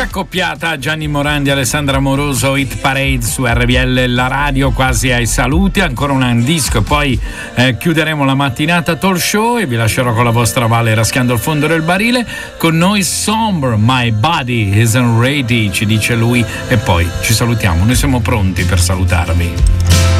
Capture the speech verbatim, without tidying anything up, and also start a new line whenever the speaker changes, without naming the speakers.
accoppiata Gianni Morandi e Alessandra Amoroso, Hit Parade su R B L, la radio, quasi ai saluti, ancora un disco e poi eh, chiuderemo la mattinata talk show e vi lascerò con la vostra Vale raschiando il fondo del barile. Con noi Somber, My Body Isn't Ready, ci dice lui, e poi ci salutiamo, noi siamo pronti per salutarvi.